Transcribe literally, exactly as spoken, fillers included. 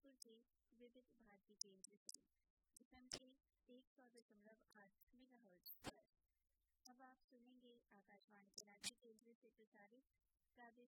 जयपुर के विविध भारती केंद्र से एफएम के एक सौ दशमलव आठ मेगाहर्ट्ज पर। अब आप सुनेंगे आकाशवाणी के रांची केंद्र से प्रसारित प्रादेशिक